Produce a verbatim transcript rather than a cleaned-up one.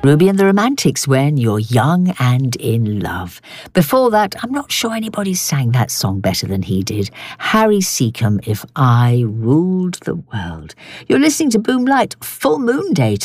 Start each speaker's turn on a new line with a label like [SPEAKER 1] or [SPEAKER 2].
[SPEAKER 1] Ruby and the Romantics, When You're Young and in Love. Before that, I'm not sure anybody sang that song better than he did. Harry Seacombe, If I Ruled the World. You're listening to Boom Light, Full Moon Day